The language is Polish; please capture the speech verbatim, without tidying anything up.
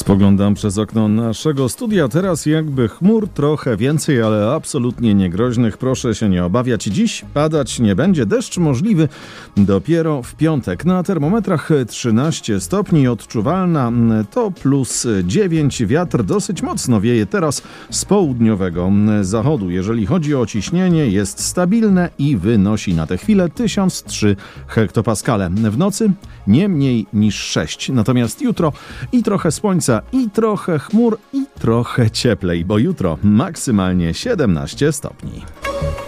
Spoglądam przez okno naszego studia. Teraz jakby chmur trochę więcej, ale absolutnie niegroźnych. Proszę się nie obawiać. Dziś padać nie będzie. Deszcz możliwy dopiero w piątek. Na termometrach trzynaście stopni. Odczuwalna to plus dziewięć. Wiatr dosyć mocno wieje teraz z południowego zachodu. Jeżeli chodzi o ciśnienie, jest stabilne i wynosi na tę chwilę tysiąc trzy hektopaskale. W nocy nie mniej niż sześć. Natomiast jutro i trochę słońca, i trochę chmur, i trochę cieplej, bo jutro maksymalnie siedemnaście stopni.